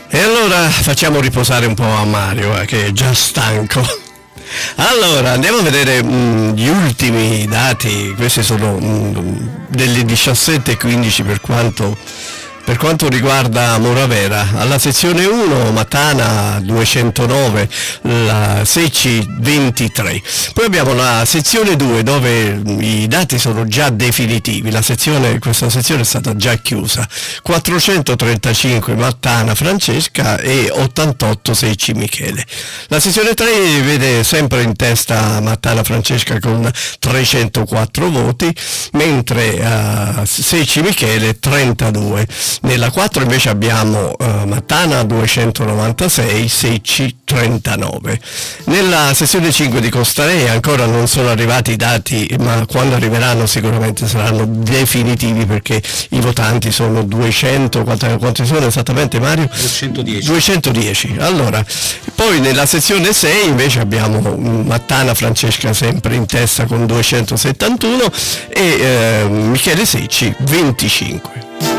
E allora facciamo riposare un po' a Mario, che è già stanco. Allora, andiamo a vedere gli ultimi dati. Questi sono delle 17:15 per quanto riguarda Moravera. Alla sezione 1 Matana 209, la Secci 23. Poi abbiamo la sezione 2 dove i dati sono già definitivi. Questa sezione è stata già chiusa. 435 Matana Francesca e 88 Secci Michele. La sezione 3 vede sempre in testa Matana Francesca con 304 voti, mentre Secci Michele 32. Nella 4 invece abbiamo Matana 296, Secci 39. Nella sezione 5 di Costarea ancora non sono arrivati i dati, ma quando arriveranno sicuramente saranno definitivi, perché i votanti sono 200, quanti sono esattamente, Mario? 210. Allora, poi nella sezione 6 invece abbiamo Matana Francesca sempre in testa con 271 e Michele Secci 25.